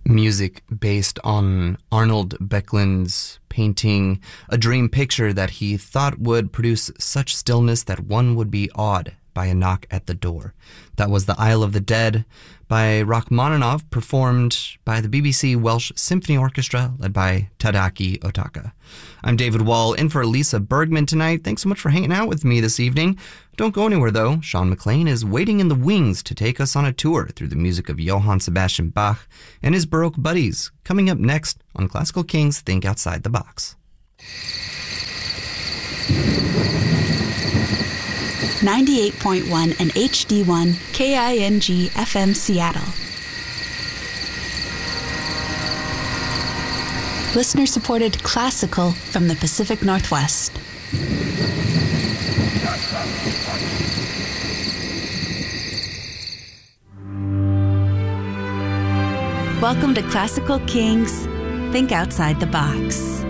music based on Arnold Böcklin's painting A Dream Picture that he thought would produce such stillness that one would be awed by a knock at the door. That was The Isle of the Dead by Rachmaninoff, performed by the BBC Welsh Symphony Orchestra, led by Tadaaki Otaka. I'm David Wall, in for Lisa Bergman tonight. Thanks so much for hanging out with me this evening. Don't go anywhere, though. Sean McLean is waiting in the wings to take us on a tour through the music of Johann Sebastian Bach and his Baroque buddies, coming up next on Classical Kings Think Outside the Box. 98.1 and HD1 KING FM Seattle. Listener-supported classical from the Pacific Northwest. Welcome to Classical Kings Think Outside the Box.